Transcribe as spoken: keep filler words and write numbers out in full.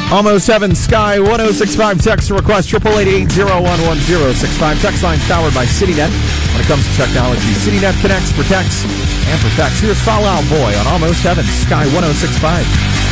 Almost Heaven, Sky one oh six point five. Text to request triple eight eight zero one one zero six five. Text line's powered by CityNet. When it comes to technology, CityNet connects, protects, and perfects. Here's Fall Out Boy on Almost Heaven, Sky one oh six point five.